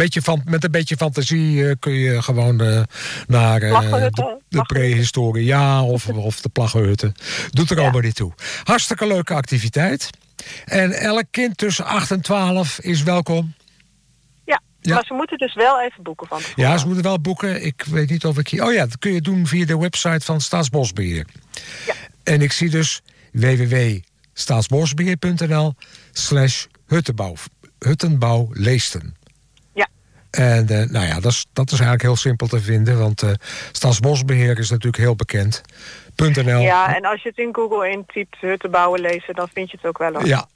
met een beetje fantasie kun je gewoon naar de prehistorie. Ja, of de plaggenhutten. Doet er allemaal niet toe. Hartstikke leuke activiteit. En elk kind tussen 8 en 12 is welkom. Ja, maar ze moeten dus wel even boeken van tevoren. Ja, ze moeten wel boeken. Ik weet niet of ik hier... Oh ja, dat kun je doen via de website van Staatsbosbeheer. Ja. En ik zie dus www.staatsbosbeheer.nl/huttenbouw Leesten. Ja. En dat is eigenlijk heel simpel te vinden, want Staatsbosbeheer is natuurlijk heel bekend. .nl. Ja, en als je het in Google intypt, huttenbouwen lezen, dan vind je het ook wel hoor. Ja.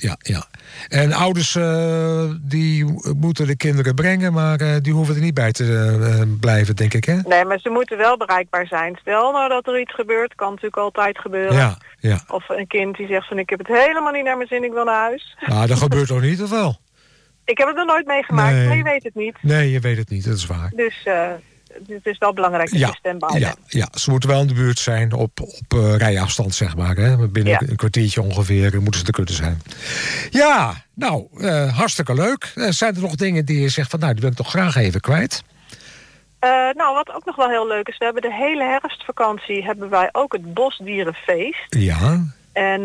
En ouders die moeten de kinderen brengen, maar die hoeven er niet bij te blijven, denk ik, hè? Nee, maar ze moeten wel bereikbaar zijn. Stel nou dat er iets gebeurt, kan natuurlijk altijd gebeuren. Ja. Of een kind die zegt van ik heb het helemaal niet naar mijn zin, ik wil naar huis. Nou, dat gebeurt toch niet, of wel? Ik heb het nog nooit meegemaakt, maar je weet het niet. Nee, je weet het niet, dat is waar. Dus het is wel belangrijk dat je standby bent. Ja, ze moeten wel in de buurt zijn op rijafstand, zeg maar. Hè? Binnen een kwartiertje ongeveer moeten ze er kunnen zijn. Ja, nou, hartstikke leuk. Zijn er nog dingen die je zegt van, nou, die wil ik toch graag even kwijt? Nou, wat ook nog wel heel leuk is, we hebben de hele herfstvakantie hebben wij ook het Bosdierenfeest. Ja. En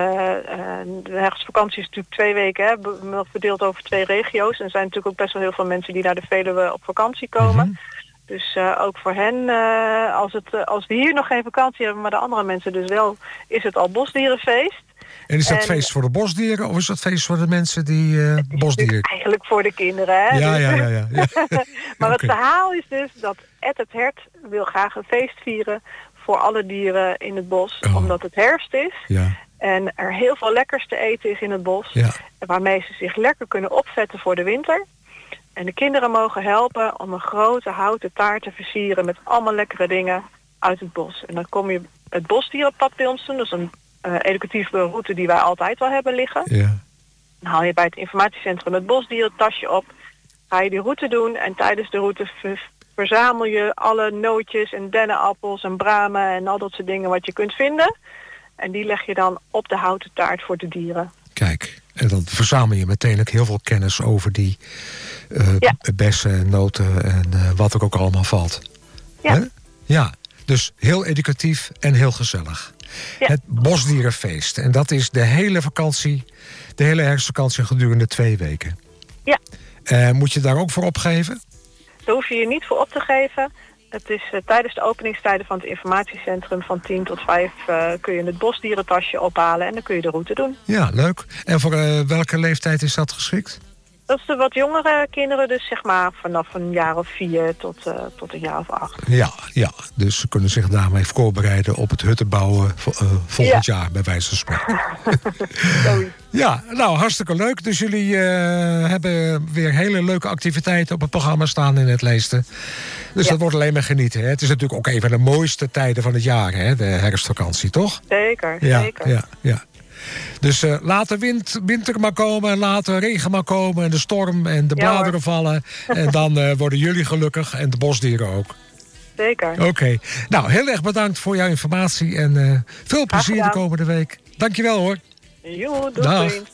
de herfstvakantie is natuurlijk 2 weken, hè, verdeeld over 2 regio's. En er zijn natuurlijk ook best wel heel veel mensen die naar de Veluwe op vakantie komen. Mm-hmm. Dus ook voor hen, als we hier nog geen vakantie hebben, maar de andere mensen dus wel, is het al Bosdierenfeest. En is dat feest voor de bosdieren of is dat feest voor de mensen die bosdieren? Eigenlijk voor de kinderen, hè? Ja. Maar het verhaal is dus dat Ed het hert wil graag een feest vieren voor alle dieren in het bos, omdat het herfst is. Ja. En er heel veel lekkers te eten is in het bos. Ja. Waarmee ze zich lekker kunnen opvetten voor de winter. En de kinderen mogen helpen om een grote houten taart te versieren met allemaal lekkere dingen uit het bos. En dan kom je het bosdierenpad bij ons doen. Dat is een educatieve route die wij altijd wel hebben liggen. Ja. Dan haal je bij het informatiecentrum het bosdierentasje op. Ga je die route doen en tijdens de route verzamel je alle nootjes en dennenappels en bramen en al dat soort dingen wat je kunt vinden. En die leg je dan op de houten taart voor de dieren. Kijk, en dan verzamel je meteen ook heel veel kennis over die bessen, noten en wat er ook allemaal valt. Ja. Ja, dus heel educatief en heel gezellig. Ja. Het Bosdierenfeest. En dat is de hele vakantie, de hele herfstvakantie gedurende 2 weken. Ja. Moet je daar ook voor opgeven? Daar hoef je je niet voor op te geven. Het is tijdens de openingstijden van het informatiecentrum van 10 tot 5 kun je het bosdierentasje ophalen en dan kun je de route doen. Ja, leuk. En voor welke leeftijd is dat geschikt? Dat is de wat jongere kinderen, dus zeg maar vanaf een jaar of 4 tot een jaar of 8. Ja, dus ze kunnen zich daarmee voorbereiden op het huttenbouwen volgend jaar, bij wijze van spreken. Ja, nou, hartstikke leuk. Dus jullie hebben weer hele leuke activiteiten op het programma staan in het Leesten. Dus dat wordt alleen maar genieten. Hè? Het is natuurlijk ook een van de mooiste tijden van het jaar, hè? De herfstvakantie, toch? Zeker. Ja. Dus laat de winter maar komen en laat de regen maar komen en de storm en de bladeren vallen. En dan worden jullie gelukkig en de bosdieren ook. Zeker. Oké. Nou, heel erg bedankt voor jouw informatie en veel plezier de komende week. Dankjewel hoor. Jo, doei. Dag.